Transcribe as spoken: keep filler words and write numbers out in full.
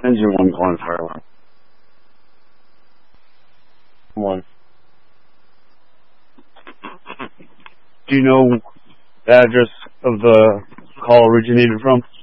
Engine one calling fire alarm. One. Do you know the address of the call originated from?